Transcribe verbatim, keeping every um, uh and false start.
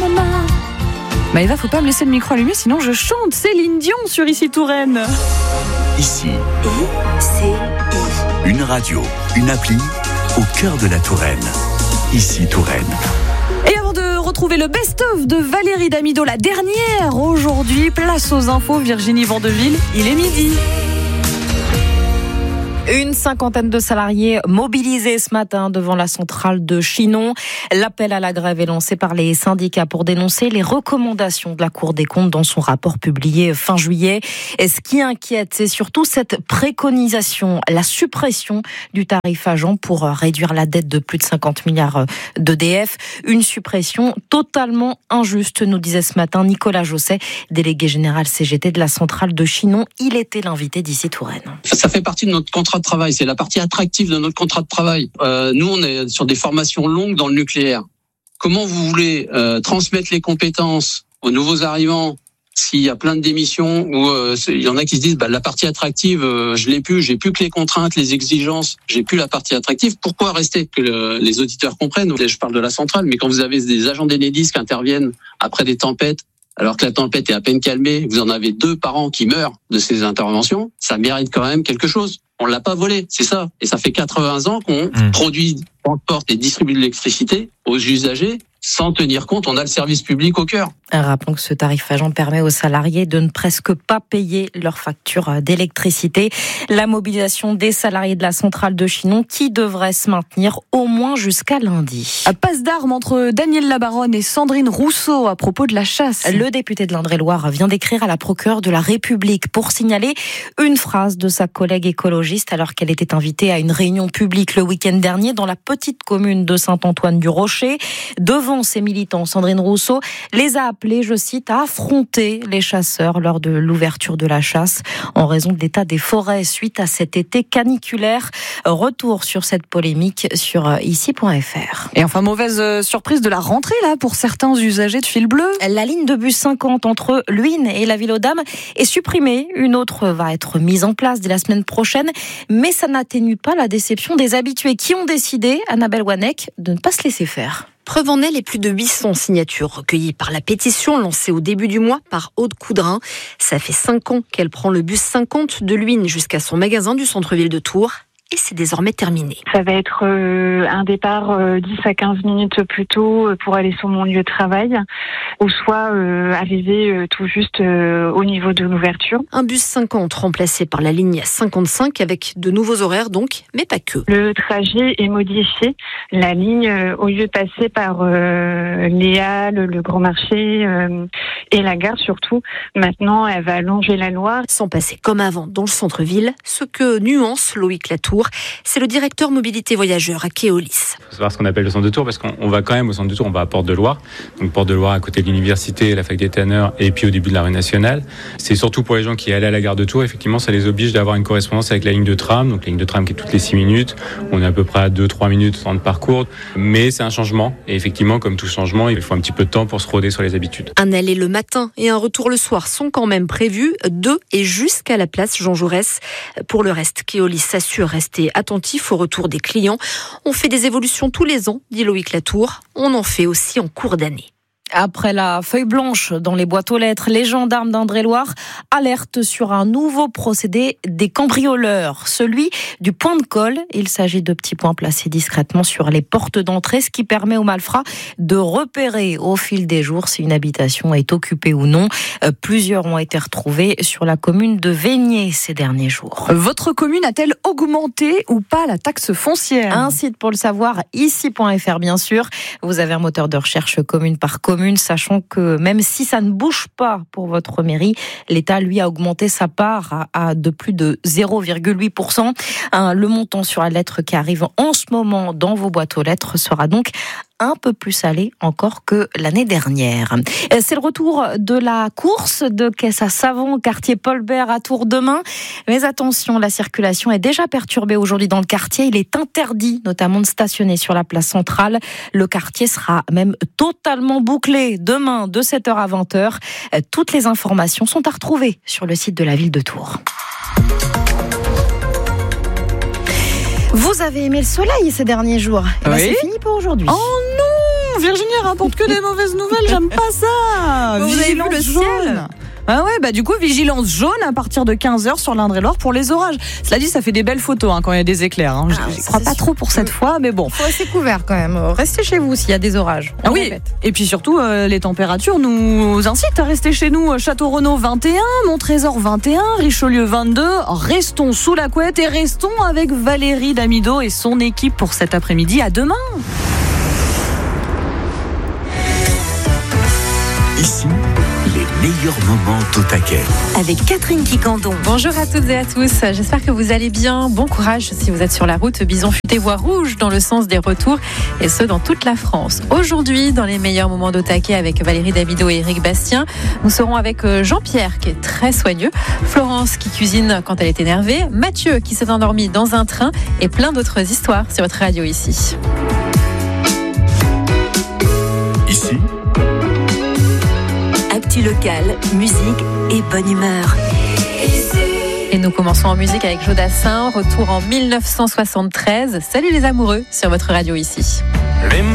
Maëva, faut pas me laisser le micro allumé, sinon je chante Céline Dion sur Ici Touraine. Ici, une radio, une appli au cœur de la Touraine. Ici Touraine. Et avant de retrouver le best-of de Valérie Damido, la dernière aujourd'hui, place aux infos, Virginie Vandeville, il est midi. Une cinquantaine de salariés mobilisés ce matin devant la centrale de Chinon. L'appel à la grève est lancé par les syndicats pour dénoncer les recommandations de la Cour des comptes dans son rapport publié fin juillet. Et ce qui inquiète, c'est surtout cette préconisation, la suppression du tarif agent pour réduire la dette de plus de cinquante milliards d'E D F. Une suppression totalement injuste, nous disait ce matin Nicolas Josset, délégué général C G T de la centrale de Chinon. Il était l'invité d'Ici Touraine. Ça fait partie de notre contrat de travail, c'est la partie attractive de notre contrat de travail. Euh, nous, on est sur des formations longues dans le nucléaire. Comment vous voulez euh, transmettre les compétences aux nouveaux arrivants s'il y a plein de démissions ou euh, il y en a qui se disent bah la partie attractive, euh, je l'ai plus, j'ai plus que les contraintes, les exigences, j'ai plus la partie attractive. Pourquoi rester? Que le, les auditeurs comprennent. Je parle de la centrale, mais quand vous avez des agents d'Enedis qui interviennent après des tempêtes, alors que la tempête est à peine calmée, vous en avez deux par an qui meurent de ces interventions, ça mérite quand même quelque chose. On l'a pas volé, c'est ça. Et ça fait quatre-vingts ans qu'on mmh. produit, transporte et distribue de l'électricité aux usagers sans tenir compte. On a le service public au cœur. Rappelons que ce tarif agent permet aux salariés de ne presque pas payer leurs factures d'électricité. La mobilisation des salariés de la centrale de Chinon qui devrait se maintenir au moins jusqu'à lundi. Passe d'armes entre Daniel Labaronne et Sandrine Rousseau à propos de la chasse. Le député de l'Indre-et-Loire vient d'écrire à la procureure de la République pour signaler une phrase de sa collègue écologiste alors qu'elle était invitée à une réunion publique le week-end dernier dans la petite commune de Saint-Antoine-du-Rocher. Devant ses militants, Sandrine Rousseau les a appelés, je cite, à affronter les chasseurs lors de l'ouverture de la chasse en raison de l'état des forêts suite à cet été caniculaire. Retour sur cette polémique sur ici point f r. Et enfin, mauvaise surprise de la rentrée là pour certains usagers de fil bleu. La ligne de bus cinquante entre Luynes et la Ville aux Dames est supprimée. Une autre va être mise en place dès la semaine prochaine, mais ça n'atténue pas la déception des habitués qui ont décidé, Annabelle Wanek, de ne pas se laisser faire. Preuve en est les plus de huit cents signatures recueillies par la pétition lancée au début du mois par Aude Coudrin. Ça fait cinq ans qu'elle prend le bus cinquante de Luynes jusqu'à son magasin du centre-ville de Tours. Et c'est désormais terminé. Ça va être euh, un départ euh, dix à quinze minutes plus tôt pour aller sur mon lieu de travail, ou soit euh, arriver euh, tout juste euh, au niveau de l'ouverture. Un bus cinquante remplacé par la ligne cinquante-cinq avec de nouveaux horaires donc, mais pas que. Le trajet est modifié. La ligne, euh, au lieu de passer par euh, les Halles, le Grand Marché euh, et la gare surtout, maintenant elle va longer la Loire. Sans passer comme avant dans le centre-ville, ce que nuance Loïc Latour. C'est le directeur mobilité voyageurs à Keolis. Il faut savoir ce qu'on appelle le centre de Tours parce qu'on va quand même au centre de Tours, on va à Porte de Loire. Donc Porte de Loire à côté de l'université, la fac des Tanneurs et puis au début de la rue nationale. C'est surtout pour les gens qui allaient à la gare de Tours, effectivement ça les oblige d'avoir une correspondance avec la ligne de tram. Donc la ligne de tram qui est toutes les six minutes. On est à peu près à deux à trois minutes dans le parcours. Mais c'est un changement et effectivement comme tout changement, il faut un petit peu de temps pour se roder sur les habitudes. Un aller le matin et un retour le soir sont quand même prévus, de et jusqu'à la place Jean Jaurès. Pour le reste, Keolis s'assure rester attentif au retour des clients. On fait des évolutions tous les ans, dit Loïc Latour. On en fait aussi en cours d'année. Après la feuille blanche dans les boîtes aux lettres, les gendarmes d'Indre-et-Loire alertent sur un nouveau procédé des cambrioleurs, celui du point de colle. Il s'agit de petits points placés discrètement sur les portes d'entrée, ce qui permet aux malfrats de repérer au fil des jours si une habitation est occupée ou non. Plusieurs ont été retrouvés sur la commune de Vénier ces derniers jours. Votre commune a-t-elle augmenté ou pas la taxe foncière ? Un site pour le savoir, ici point f r bien sûr. Vous avez un moteur de recherche commune par commune. Sachant que même si ça ne bouge pas pour votre mairie, l'État, lui, a augmenté sa part à, à de plus de zéro virgule huit pour cent. Hein, le montant sur la lettre qui arrive en ce moment dans vos boîtes aux lettres sera donc un peu plus salé encore que l'année dernière. C'est le retour de la course de caisse à savon, quartier Paul Bert à Tours demain. Mais attention, la circulation est déjà perturbée aujourd'hui dans le quartier. Il est interdit notamment de stationner sur la place centrale. Le quartier sera même totalement bouclé demain de sept heures à vingt heures. Toutes les informations sont à retrouver sur le site de la ville de Tours. Vous avez aimé le soleil ces derniers jours. Eh ben, oui. C'est fini pour aujourd'hui. Oh non! Virginie rapporte que des mauvaises nouvelles, j'aime pas ça. Vous avez vu le ciel ? Ah ouais, bah du coup, vigilance jaune à partir de quinze heures sur l'Indre-et-Loire pour les orages. Cela dit, ça fait des belles photos hein, quand il y a des éclairs. Hein. Ah, je crois pas sûr. trop pour cette fois, mais bon. Faut rester couvert quand même. Restez chez vous s'il y a des orages. Ah oui, et puis surtout, euh, les températures nous incitent à rester chez nous. Château-Renaud vingt et un, Montrésor vingt et un, Richelieu vingt-deux. Restons sous la couette et restons avec Valérie Damido et son équipe pour cet après-midi. À demain. Ici, les meilleurs moments d'Au Taquet. Avec Catherine Quicandon. Bonjour à toutes et à tous, j'espère que vous allez bien. Bon courage si vous êtes sur la route. Bison futé voie rouge dans le sens des retours et ce dans toute la France. Aujourd'hui, dans les meilleurs moments d'Au Taquet avec Valérie Damido et Éric Bastien, nous serons avec Jean-Pierre qui est très soigneux, Florence qui cuisine quand elle est énervée, Mathieu qui s'est endormi dans un train et plein d'autres histoires sur votre radio ici. Ici, Actu locale, musique et bonne humeur. Et nous commençons en musique avec Jodassin, retour en mille neuf cent soixante-treize. Salut les amoureux sur votre radio ici. Les